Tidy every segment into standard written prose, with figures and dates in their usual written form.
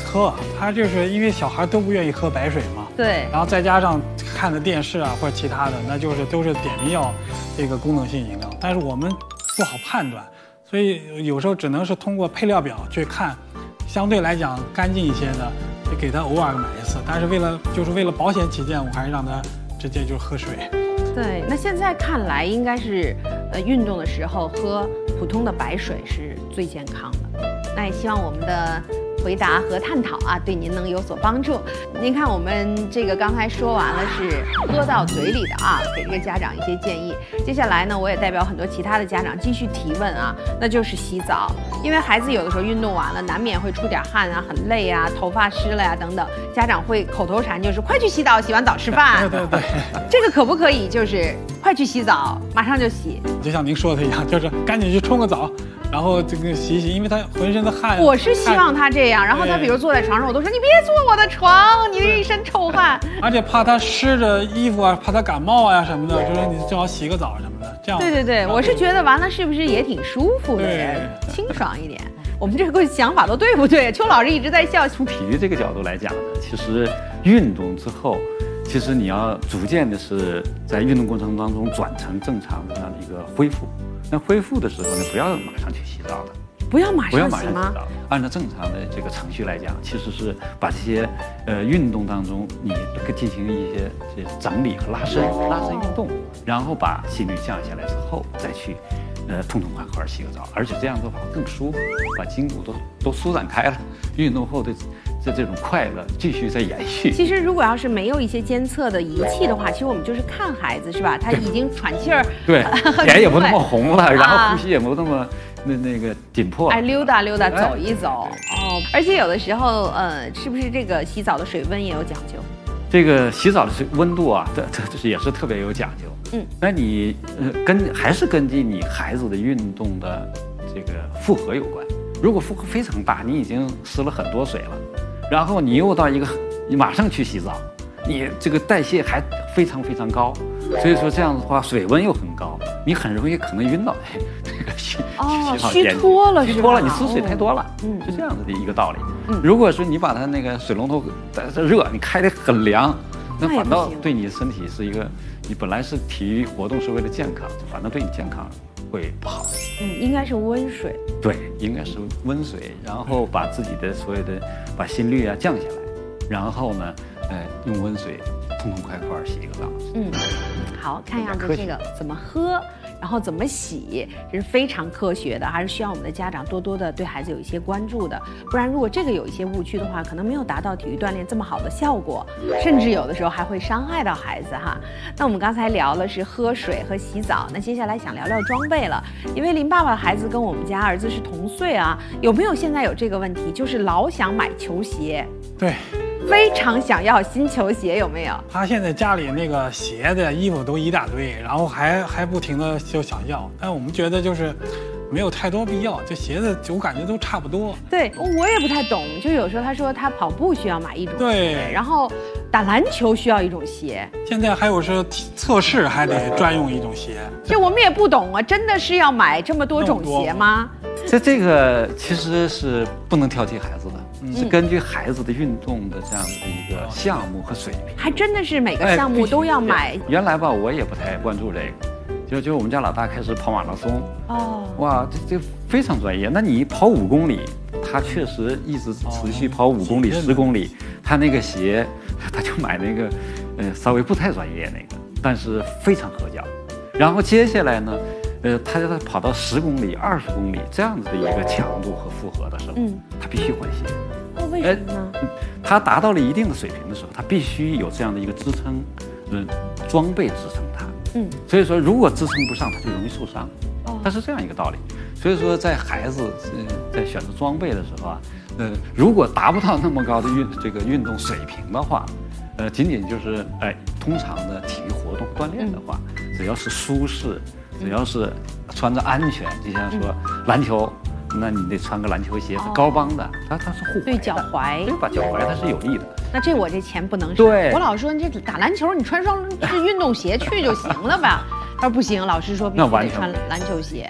喝，他就是因为小孩都不愿意喝白水嘛。 对。 然后再加上看的电视啊或者其他的，那就是都是点名要这个功能性饮料，但是我们不好判断，所以有时候只能是通过配料表去看，相对来讲干净一些的，就给他偶尔买一次。但是为了保险起见，我还是让他直接就喝水。 对，那现在看来应该是，运动的时候喝普通的白水是最健康的。那也希望我们的回答和探讨啊，对您能有所帮助。您看，我们这个刚才说完了是喝到嘴里的啊，给这个家长一些建议。接下来呢，我也代表很多其他的家长继续提问啊，那就是洗澡。因为孩子有的时候运动完了，难免会出点汗啊，很累啊，头发湿了呀等等，家长会口头禅就是快去洗澡，洗完澡吃饭。 对对对， 这个可不可以就是快去洗澡，马上就洗？ 就像您说的一样，就是赶紧去冲个澡。然后这个洗一洗，因为他浑身的汗。 我是希望他这样，然后他比如坐在床上，我都说你别坐我的床，你这一身臭汗。 而且怕他湿着衣服啊，怕他感冒啊什么的，就说你最好洗个澡什么的，这样。 对对对，我是觉得完了是不是也挺舒服的，清爽一点。我们这个想法都对不对？邱老师一直在笑。 从体育这个角度来讲呢，其实运动之后，其实你要逐渐的是在运动过程当中转成正常的这样的一个恢复。那恢复的时候呢，不要马上去洗澡的， 不要马上洗吗？ 按照正常的这个程序来讲，其实是把这些运动当中你进行一些这整理和拉伸运动，然后把心率降下来之后再去痛痛快快洗个澡，而且这样做法更舒服，把筋骨都舒展开了，运动后的这种快乐继续在延续。 其实如果要是没有一些监测的仪器的话，其实我们就是看孩子是吧？他已经喘气儿， 对，脸也不那么红了，然后呼吸也不那么那个紧迫， 哎，溜达溜达，走一走哦。而且有的时候，是不是这个洗澡的水温也有讲究？ 这个洗澡的温度啊，这也是特别有讲究。那你还是根据你孩子的运动的这个负荷有关。如果负荷非常大，你已经湿了很多水了，然后你又到你马上去洗澡，你这个代谢还非常非常高，所以说这样的话水温又很高，你很容易可能晕倒这个洗澡间虚脱了， 你湿水太多了，是这样子的一个道理。如果说你把它那个水龙头热，你开得很凉，那反倒对你身体是一个，你本来是体育活动是为了健康，反倒对你健康会不好。 应该是温水。对， 应该是温水，然后把自己的所有的把心率啊降下来，然后呢，用温水痛痛快快洗一个澡。 好，看样子这个怎么喝，然后怎么洗，这是非常科学的，还是需要我们的家长多多的对孩子有一些关注的。不然如果这个有一些误区的话，可能没有达到体育锻炼这么好的效果，甚至有的时候还会伤害到孩子哈。那我们刚才聊了是喝水和洗澡，那接下来想聊聊装备了。因为林爸爸的孩子跟我们家儿子是同岁啊，有没有现在有这个问题，就是老想买球鞋？ 对。 非常想要新球鞋，有没有？ 他现在家里那个鞋子、衣服都一大堆，然后还不停的就想要，但我们觉得就是没有太多必要，这鞋子我感觉都差不多。 对，我也不太懂，就有时候他说他跑步需要买一种鞋， 对， 然后打篮球需要一种鞋， 现在还有是测试还得专用一种鞋， 就我们也不懂啊，真的是要买这么多种鞋吗？ 这个其实是不能挑剔孩子的，是根据孩子的运动的这样的一个项目和水平， 还真的是每个项目都要买。 原来吧，我也不太关注这个，就我们家老大开始跑马拉松，哇，这非常专业。那你跑5公里，他确实一直持续跑5公里、10公里，他那个鞋，他就买那个，稍微不太专业那个，但是非常合脚。然后接下来呢？他跑到10公里、20公里这样子的一个强度和负荷的时候，他必须换鞋。 为什么呢？ 他达到了一定的水平的时候，他必须有这样的一个支撑，装备支撑他。所以说如果支撑不上，他就容易受伤。它是这样一个道理。所以说，在孩子在选择装备的时候啊，如果达不到那么高的运动水平的话，仅仅就是通常的体育活动锻炼的话，只要是舒适。只要是穿着安全，就像说篮球，那你得穿个篮球鞋，是高帮的，它是护踝的， 对脚踝， 对吧？脚踝它是有益的。 那我这钱不能省。 对， 我老说你这打篮球，你穿双运动鞋去就行了吧？他说不行，老师说必须得穿篮球鞋。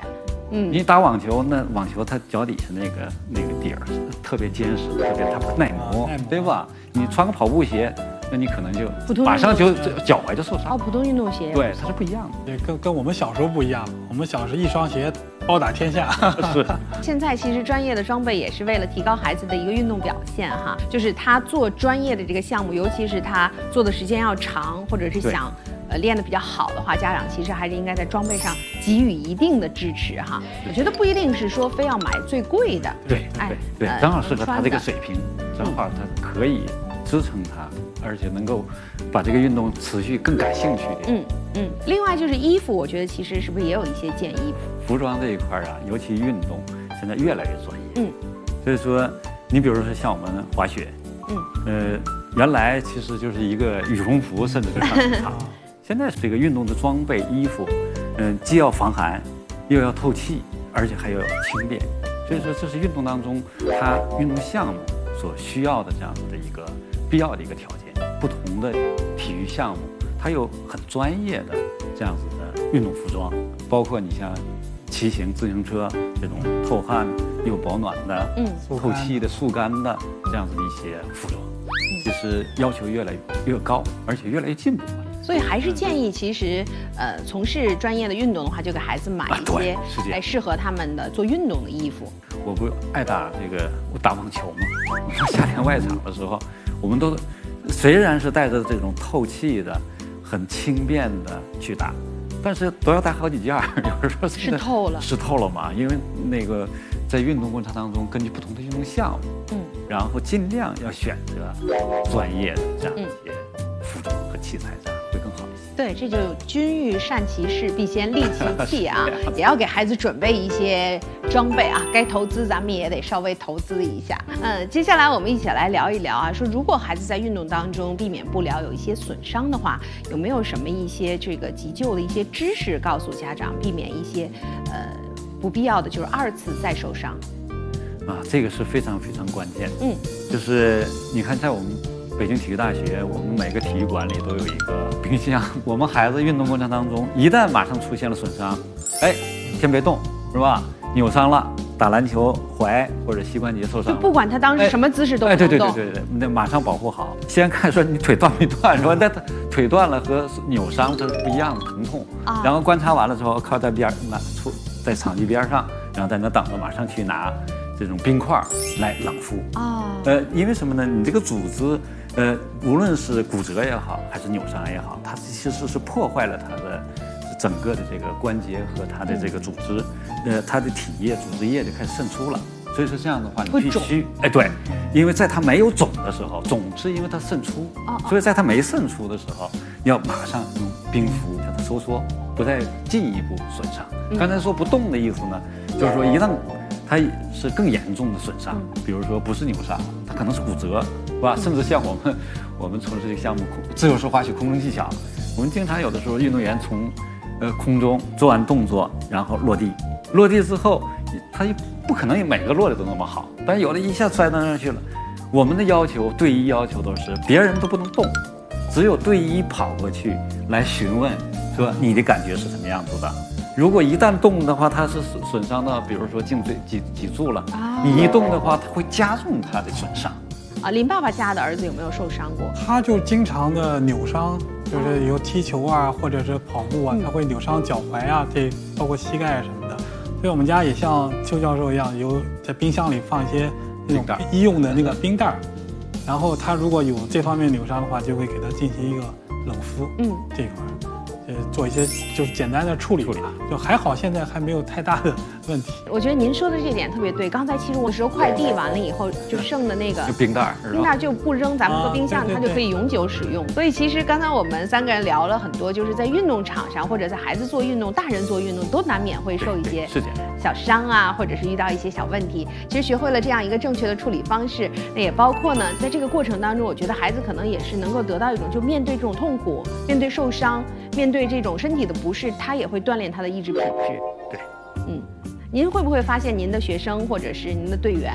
你打网球，那网球它脚底下那个底儿特别坚实，特别它耐磨，对吧？你穿个跑步鞋，那你可能就马上就脚踝就受伤。 普通运动鞋对，它是不一样的。 跟我们小时候不一样，我们小时候一双鞋包打天下。 是。 现在其实专业的装备也是为了提高孩子的一个运动表现哈，就是他做专业的这个项目，尤其是他做的时间要长，或者是想练得比较好的话，家长其实还是应该在装备上给予一定的支持哈。我觉得不一定是说非要买最贵的， 对，正好适合他这个水平，正好他可以支撑他，而且能够把这个运动持续更感兴趣的。 另外就是衣服，我觉得其实是不是也有一些建议？ 服装这一块啊，尤其运动现在越来越专业。所以说你比如说像我们滑雪，原来其实就是一个羽绒服，甚至是上场。现在这个运动的装备衣服，既要防寒，又要透气，而且还要轻便。所以说这是运动当中它运动项目所需要的这样子的一个必要的一个条件。不同的体育项目，它有很专业的这样子的运动服装，包括你像骑行、自行车这种透汗又保暖的、透气的、速干的这样子的一些服装，其实要求越来越高，而且越来越进步。 所以还是建议，其实，从事专业的运动的话，就给孩子买一些适合他们的做运动的衣服。 我不爱打我打网球嘛，夏天外场的时候，我们都虽然是带着这种透气的、很轻便的去打，但是都要带好几件儿，有时候湿透了嘛，因为在运动过程当中，根据不同的运动项目，然后尽量要选择专业的这样一些服装和器材，这样会更好一些。 对，这就君欲善其事，必先利其器啊，也要给孩子准备一些装备啊，该投资咱们也得稍微投资一下。接下来我们一起来聊一聊啊，说如果孩子在运动当中避免不了有一些损伤的话，有没有什么一些这个急救的一些知识告诉家长，避免一些不必要的就是2次再受伤？ 这个是非常非常关键。就是你看在我们北京体育大学，我们每个体育馆里都有一个冰箱。我们孩子运动过程当中，一旦马上出现了损伤，先别动，是吧？扭伤了，打篮球踝或者膝关节受伤， 就不管他当时什么姿势都不能动。 对，那马上保护好。先看说你腿断没断，是吧？那腿断了和扭伤它是不一样的疼痛。然后观察完了之后，靠在在场地边上，然后在那等着，马上去拿这种冰块来冷敷。因为什么呢？你这个组织，无论是骨折也好，还是扭伤也好，它其实是破坏了它的整个的这个关节和它的这个组织，它的体液、组织液就开始渗出了。所以说这样的话，你必须对，因为在它没有肿的时候，肿是因为它渗出，所以在它没渗出的时候，要马上用冰敷将它收缩，不再进一步损伤。刚才说不动的意思呢，就是说一旦它是更严重的损伤，比如说不是扭伤，它可能是骨折，是吧？甚至像我们从事这个项目自由式滑雪空中技巧，我们经常有的时候运动员从空中做完动作，然后落地之后，他不可能每个落的都那么好，但有的一下摔到那儿去了。我们的队医要求都是别人都不能动，只有队医跑过去来询问，说你的感觉是什么样子的。如果一旦动的话，它是损伤到，比如说颈椎脊柱了，你一动的话，它会加重它的损伤。 林爸爸家的儿子有没有受伤过？ 他就经常的扭伤，就是有踢球啊，或者是跑步啊，他会扭伤脚踝啊，包括膝盖什么的。所以我们家也像邱教授一样，有在冰箱里放一些那种医用的那个冰袋，然后他如果有这方面扭伤的话，就会给他进行一个冷敷。这一块。做一些就是简单的处理吧，就还好，现在还没有太大的问题。 我觉得您说的这点特别对。刚才其实我收快递完了以后，就剩的那个冰袋就不扔咱们个冰箱，它就可以永久使用。所以其实刚才我们3个人聊了很多，就是在运动场上或者在孩子做运动、大人做运动都难免会受一些小伤啊，或者是遇到一些小问题。其实学会了这样一个正确的处理方式，那也包括呢，在这个过程当中，我觉得孩子可能也是能够得到一种，就面对这种痛苦，面对受伤，面对这种身体的不适，他也会锻炼他的意志品质。 对， 您会不会发现您的学生或者是您的队员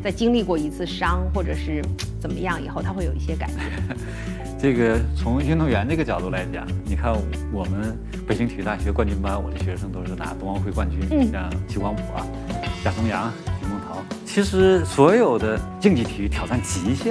在经历过一次伤或者是怎么样以后，他会有一些改变？ 这个从运动员这个角度来讲，你看我们北京体育大学冠军班，我的学生都是拿冬奥会冠军，像齐广普啊、贾松阳、李梦桃。其实所有的竞技体育挑战极限